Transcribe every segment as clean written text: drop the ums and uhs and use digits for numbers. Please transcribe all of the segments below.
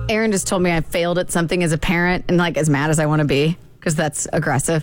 Aaron just told me I failed at something as a parent and like as mad as I want to be. Because that's aggressive.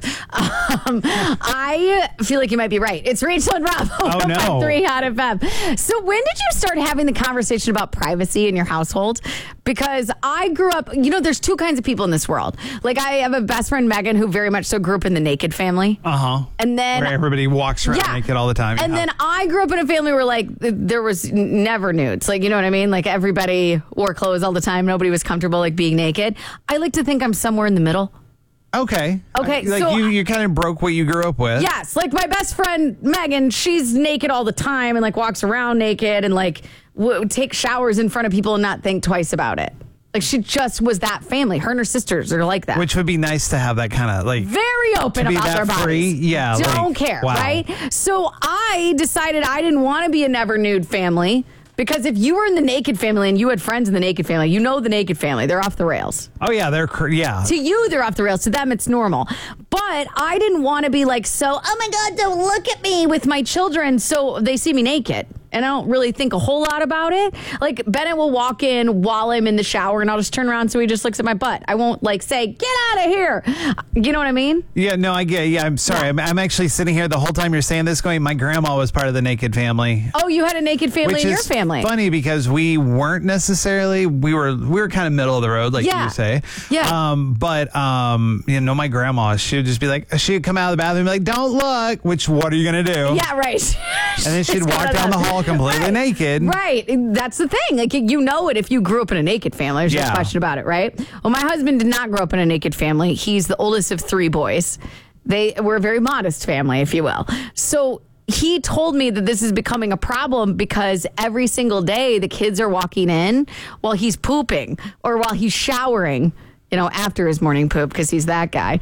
I feel like you might be right. It's Rachel and Rob. Oh, no. 3 Hot FM. So when did you start having the conversation about privacy in your household? Because I grew up, there's 2 kinds of people in this world. Like I have a best friend, Megan, who very much so grew up in the naked family. Uh-huh. And then where everybody walks around naked all the time. And then I grew up in a family where like there was never nudes. Like, you know what I mean? Like everybody wore clothes all the time. Nobody was comfortable like being naked. I like to think I'm somewhere in the middle. Okay. Okay. Like so you kind of broke what you grew up with. Yes. Like my best friend, Megan, she's naked all the time and like walks around naked and like take showers in front of people and not think twice about it. Like she just was that family. Her and her sisters are like that. Which would be nice to have that kind of like very open about their bodies. Free? Yeah. Don't care. Wow. Right. So I decided I didn't want to be a never nude family. Because if you were in the naked family and you had friends in the naked family, you know the naked family, they're off the rails. Oh, yeah, To you, they're off the rails. To them, it's normal. But I didn't want to be like, oh my God, don't look at me with my children. So they see me naked. And I don't really think a whole lot about it. Like Bennett will walk in while I'm in the shower and I'll just turn around so he just looks at my butt. I won't like say, get out of here. You know what I mean? Yeah, no, I get it. Yeah, I'm sorry. Yeah. I'm actually sitting here the whole time you're saying this going, my grandma was part of the naked family. Oh, you had a naked family in your family. Funny because we weren't necessarily, we were kind of middle of the road, like you say. Yeah. But my grandma, she would just be like, she'd come out of the bathroom and be like, don't look, which what are you going to do? Yeah, right. And then she'd walk down the hall completely naked. Right. That's the thing. Like, you know it if you grew up in a naked family. There's no question about it, right? Well, my husband did not grow up in a naked family. He's the oldest of 3 boys. They were a very modest family, if you will. So he told me that this is becoming a problem because every single day the kids are walking in while he's pooping or while he's showering. After his morning poop, because he's that guy.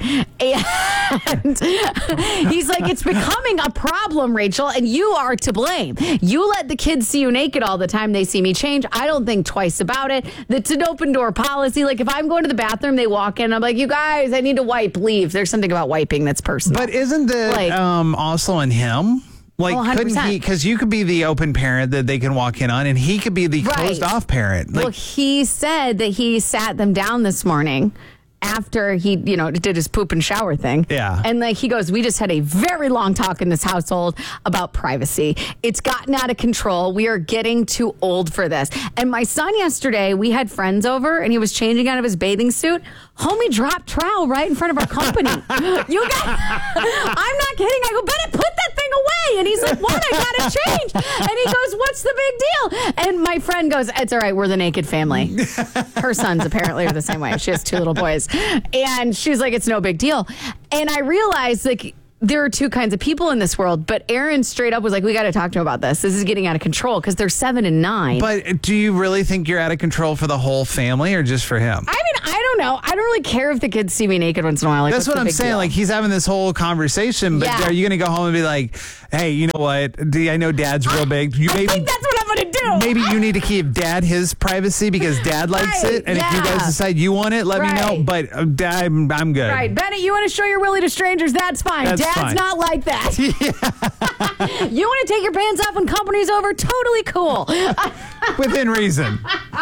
And he's like, it's becoming a problem, Rachel, and you are to blame. You let the kids see you naked all the time. They see me change. I don't think twice about it. It's an open door policy. Like, if I'm going to the bathroom, they walk in, I'm like, you guys, I need to wipe, leave. There's something about wiping that's personal. But isn't it also in him? Like, couldn't he, because you could be the open parent that they can walk in on, and he could be the closed off parent. Well, he said that he sat them down this morning after he, did his poop and shower thing. Yeah. And he goes, we just had a very long talk in this household about privacy. It's gotten out of control. We are getting too old for this. And my son yesterday, we had friends over and he was changing out of his bathing suit. Homie dropped trowel right in front of our company. You guys, I'm not kidding. I go, Bennett, put that thing away. And he's like, what? I gotta change. And he goes, what's the big deal? And my friend goes, it's all right. We're the naked family. Her sons apparently are the same way. She has 2 little boys. And she's like, it's no big deal. And I realized there are 2 kinds of people in this world, but Aaron straight up was like, we got to talk to him about this. This is getting out of control because they're 7 and 9. But do you really think you're out of control for the whole family or just for him? I mean, I don't know. I don't really care if the kids see me naked once in a while. Like, that's what I'm saying. Deal? Like, he's having this whole conversation, but are you going to go home and be like, hey, you know what? I know Dad's real big. I think that's what I'm going to do. Maybe you need to keep Dad his privacy because Dad likes it. And if you guys decide you want it, let me know. But I'm good. Right. Bennett, you want to show your willy to strangers? That's fine. That's Dad's fine. not like that. Yeah. You want to take your pants off when company's over? Totally cool. Within reason.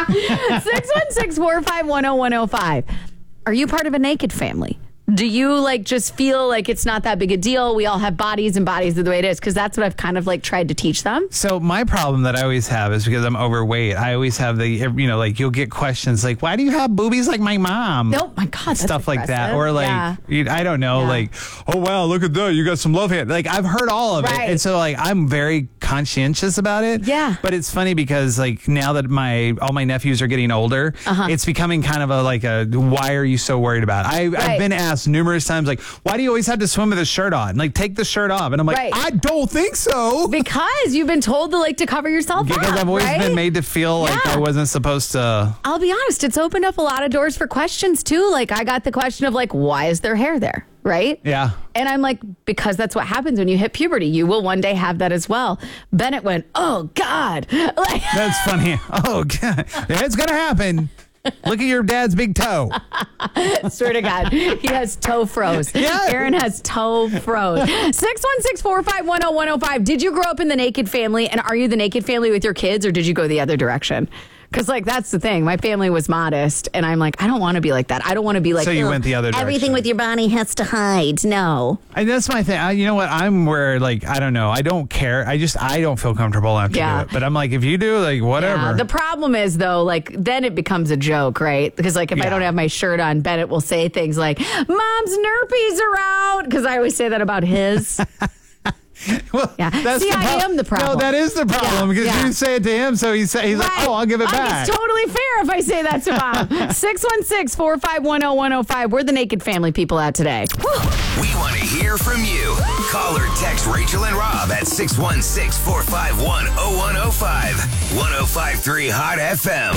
616-451-0105. Are you part of a naked family? Do you just feel like it's not that big a deal? We all have bodies and bodies are the way it is, because that's what I've kind of tried to teach them. So my problem that I always have is because I'm overweight. I always have you'll get questions like, why do you have boobies like my mom? Oh my God, that's stuff like that. Or yeah. I don't know, oh wow, look at that, you got some love hand. I've heard all of it. And so I'm very conscientious about it. Yeah. But it's funny because now that all my nephews are getting older, it's becoming kind of a why are you so worried about it? I've been asked numerous times, why do you always have to swim with a shirt on? Take the shirt off. And I'm like, I don't think so. Because you've been told to cover yourself up. Because I've always been made to feel like I wasn't supposed to. I'll be honest, it's opened up a lot of doors for questions too. I got the question of why is there hair there? Right? Yeah. And I'm like, because that's what happens when you hit puberty. You will one day have that as well. Bennett went, oh God. That's funny. Oh God. It's going to happen. Look at your dad's big toe. Swear to God. He has toe froze. Yeah. Aaron has toe froze. 616-451-0105. Did you grow up in the naked family? And are you the naked family with your kids, or did you go the other direction? Because, like, that's the thing. My family was modest, and I'm like, I don't want to be like that. I don't want to be like, so you went the other direction. Everything with your body has to hide. No. And that's my thing. You know what? I'm where, like, I don't know. I don't care. I don't feel comfortable enough to do it. But I'm like, if you do, like, whatever. Yeah. The problem is, though, like, then it becomes a joke, right? Because, like, if I don't have my shirt on, Bennett will say things like, Mom's Nerpies are out. Because I always say that about his. Well, yeah. See, I am the problem. No, that is the problem because you say it to him, so he's like, oh, I'll give it back. It's totally fair if I say that to Mom. 616-451-0105. We're the Naked Family people out today. We want to hear from you. Call or text Rachel and Rob at 616-451-0105. 105.3 Hot FM.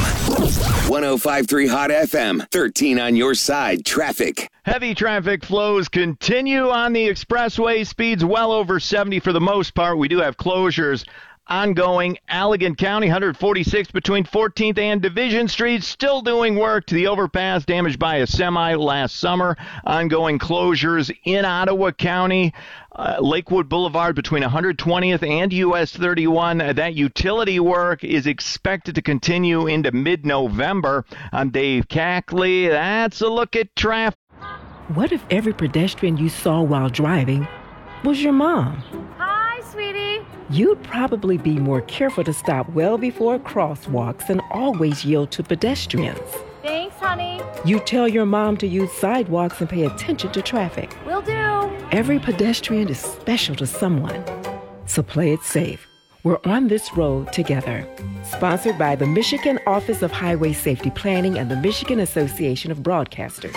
105.3 Hot FM. 13 on your side. Traffic. Heavy traffic flows continue on the expressway. Speeds well over 70 for the most part. We do have closures ongoing. Allegan County, 146 between 14th and Division Street. Still doing work to the overpass damaged by a semi last summer. Ongoing closures in Ottawa County. Lakewood Boulevard between 120th and US 31. That utility work is expected to continue into mid-November. I'm Dave Cackley. That's a look at traffic. What if every pedestrian you saw while driving was your mom? Hi, sweetie. You'd probably be more careful to stop well before crosswalks and always yield to pedestrians. Thanks, honey. You tell your mom to use sidewalks and pay attention to traffic. Will do. Every pedestrian is special to someone. So play it safe. We're on this road together. Sponsored by the Michigan Office of Highway Safety Planning and the Michigan Association of Broadcasters.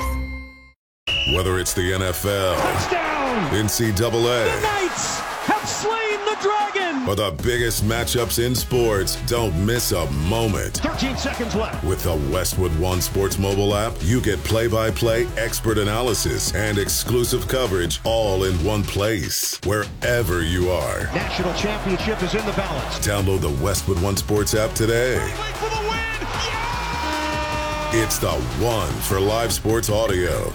Whether it's the NFL, touchdown, NCAA, the Knights have slain the dragon, or the biggest matchups in sports, don't miss a moment. 13 seconds left. With the Westwood One Sports mobile app, you get play-by-play expert analysis and exclusive coverage all in one place, wherever you are. National championship is in the balance. Download the Westwood One Sports app today. For the win. Yeah! It's the one for live sports audio.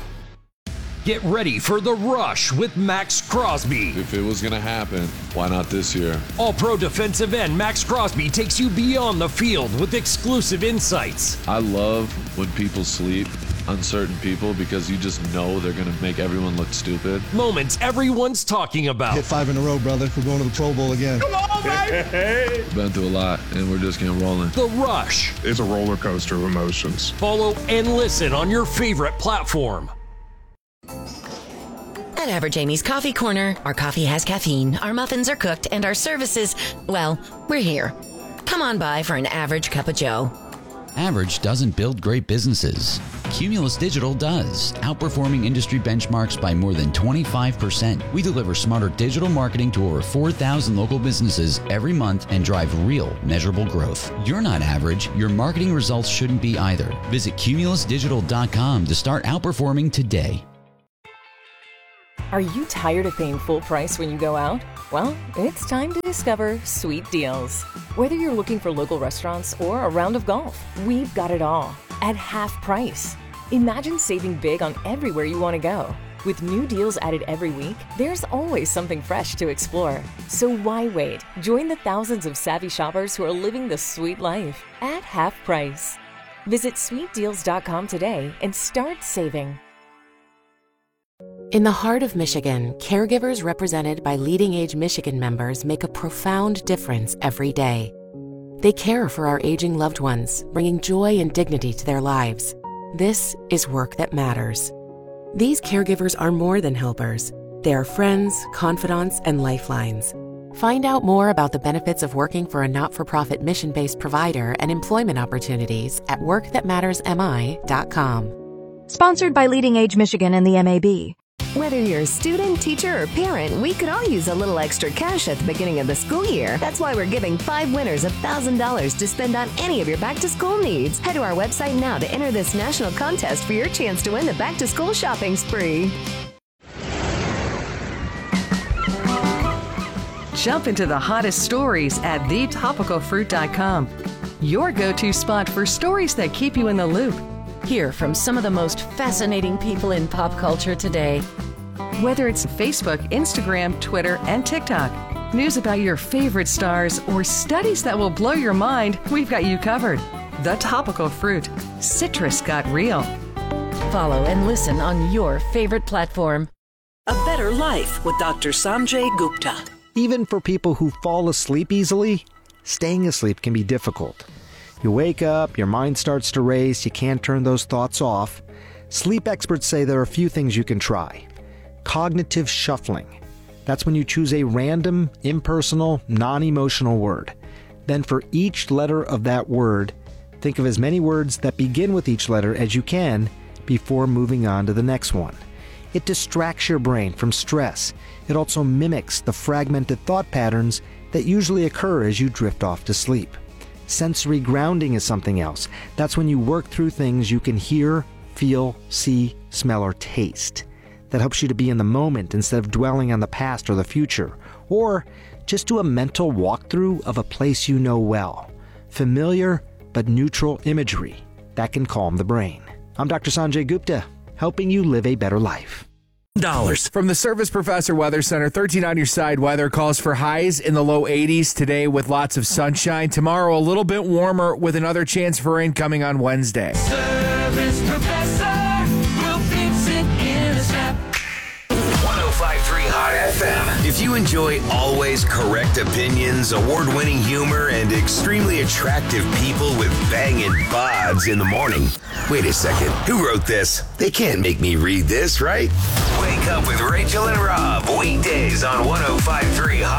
Get ready for The Rush with Max Crosby. If it was going to happen, why not this year? All-pro defensive end Max Crosby takes you beyond the field with exclusive insights. I love when people sleep on certain people because you just know they're going to make everyone look stupid. Moments everyone's talking about. Hit 5 in a row, brother. We're going to the Pro Bowl again. Come on, baby! We've been through a lot, and we're just getting rolling. The Rush. It's a roller coaster of emotions. Follow and listen on your favorite platform. At Average Amy's Coffee Corner, our coffee has caffeine, our muffins are cooked, and our services, well, we're here. Come on by for an average cup of joe. Average doesn't build great businesses. Cumulus Digital does, outperforming industry benchmarks by more than 25%. We deliver smarter digital marketing to over 4,000 local businesses every month and drive real, measurable growth. You're not average. Your marketing results shouldn't be either. Visit cumulusdigital.com to start outperforming today. Are you tired of paying full price when you go out? Well, it's time to discover Sweet Deals. Whether you're looking for local restaurants or a round of golf, we've got it all at half price. Imagine saving big on everywhere you want to go. With new deals added every week, there's always something fresh to explore. So why wait? Join the thousands of savvy shoppers who are living the sweet life at half price. Visit sweetdeals.com today and start saving. In the heart of Michigan, caregivers represented by Leading Age Michigan members make a profound difference every day. They care for our aging loved ones, bringing joy and dignity to their lives. This is work that matters. These caregivers are more than helpers. They are friends, confidants, and lifelines. Find out more about the benefits of working for a not-for-profit mission-based provider and employment opportunities at workthatmattersmi.com. Sponsored by Leading Age Michigan and the MAB. Whether you're a student, teacher, or parent, we could all use a little extra cash at the beginning of the school year. That's why we're giving 5 winners $1,000 to spend on any of your back-to-school needs. Head to our website now to enter this national contest for your chance to win the back-to-school shopping spree. Jump into the hottest stories at thetopicalfruit.com. Your go-to spot for stories that keep you in the loop. Hear from some of the most fascinating people in pop culture today. Whether it's Facebook, Instagram, Twitter, and TikTok, news about your favorite stars, or studies that will blow your mind, we've got you covered. The Topical Fruit. Citrus got real. Follow and listen on your favorite platform. A Better Life with Dr. Sanjay Gupta. Even for people who fall asleep easily, staying asleep can be difficult. You wake up, your mind starts to race, you can't turn those thoughts off. Sleep experts say there are a few things you can try. Cognitive shuffling. That's when you choose a random, impersonal, non-emotional word. Then for each letter of that word, think of as many words that begin with each letter as you can before moving on to the next one. It distracts your brain from stress. It also mimics the fragmented thought patterns that usually occur as you drift off to sleep. Sensory grounding is something else. That's when you work through things you can hear, feel, see, smell, or taste. That helps you to be in the moment instead of dwelling on the past or the future. Or just do a mental walkthrough of a place you know well. Familiar but neutral imagery that can calm the brain. I'm Dr. Sanjay Gupta, helping you live a better life. From the Service Professor Weather Center, 13 on your side weather calls for highs in the low 80s today with lots of sunshine. Tomorrow, a little bit warmer with another chance for rain coming on Wednesday. Service Professor will fix it in a snap. 105.3 Hot FM. If you enjoy always correct opinions, award-winning humor, and extremely attractive people with banging bods in the morning, wait a second, who wrote this? They can't make me read this, right? Wake up with Rachel and Rob, weekdays on 105.3 Hot